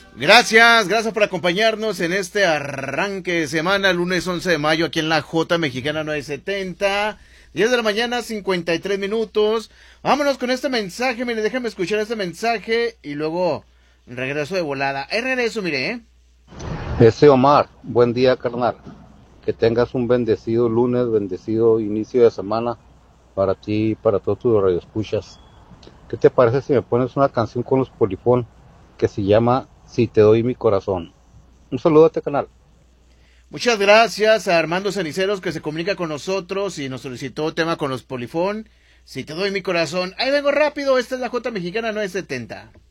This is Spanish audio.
Gracias por acompañarnos en este arranque de semana, lunes 11 de mayo, aquí en la J Mexicana 970, 10 de la mañana, 53 minutos. Vámonos con este mensaje, mire, déjame escuchar este mensaje y luego regreso de volada. Ahí regreso, mire, Omar, buen día, carnal. Que tengas un bendecido lunes, bendecido inicio de semana para ti y para todos tus radioescuchas. ¿Qué te parece si me pones una canción con los Polifón que se llama Si te doy mi corazón? Un saludo a este canal. Muchas gracias a Armando Ceniceros que se comunica con nosotros y nos solicitó tema con los Polifón. Si te doy mi corazón. Ahí vengo rápido, esta es la J Mexicana 970.